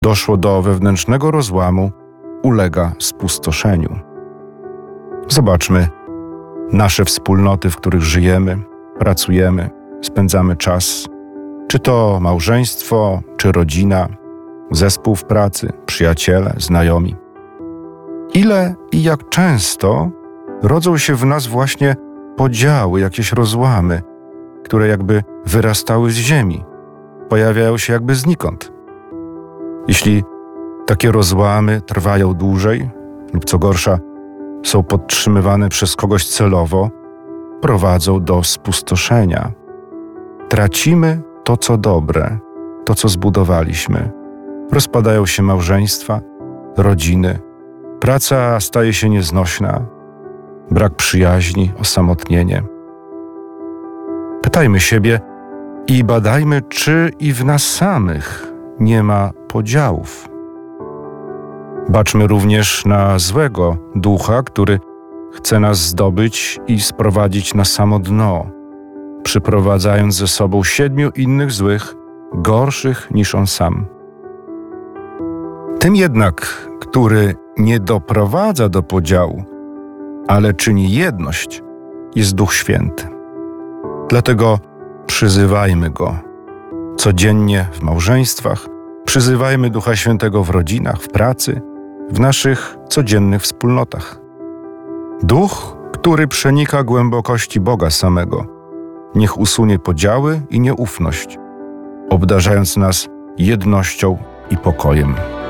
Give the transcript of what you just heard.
doszło do wewnętrznego rozłamu, ulega spustoszeniu. Zobaczmy nasze wspólnoty, w których żyjemy, pracujemy, spędzamy czas. Czy to małżeństwo, czy rodzina, zespół w pracy, przyjaciele, znajomi. Ile i jak często rodzą się w nas właśnie podziały, jakieś rozłamy, które jakby wyrastały z ziemi, pojawiają się jakby znikąd. Jeśli takie rozłamy trwają dłużej lub co gorsza, są podtrzymywane przez kogoś celowo, prowadzą do spustoszenia. Tracimy to, co dobre, to, co zbudowaliśmy. Rozpadają się małżeństwa, rodziny, praca staje się nieznośna, brak przyjaźni, osamotnienie. Pytajmy siebie i badajmy, czy i w nas samych nie ma podziałów. Baczmy również na złego ducha, który chce nas zdobyć i sprowadzić na samo dno, przyprowadzając ze sobą 7 innych złych, gorszych niż on sam. Tym jednak, który nie doprowadza do podziału, ale czyni jedność, jest Duch Święty. Dlatego przyzywajmy Go codziennie w małżeństwach, przyzywajmy Ducha Świętego w rodzinach, w pracy, w naszych codziennych wspólnotach. Duch, który przenika głębokości Boga samego, niech usunie podziały i nieufność, obdarzając nas jednością i pokojem.